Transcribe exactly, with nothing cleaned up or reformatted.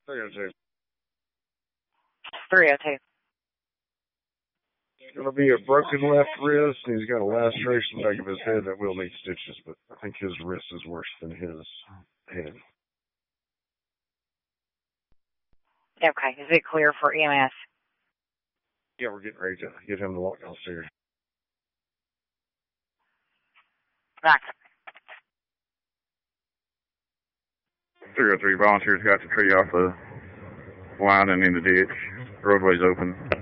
three oh two. three oh two. It's going to be a broken left wrist, and he's got a laceration in the back of his head that will need stitches, but I think his wrist is worse than his head. Okay. Is it clear for E M S? Yeah, we're getting ready to get him to walk downstairs. Right. three oh three volunteers got the tree off the line and in the ditch. Roadway's open.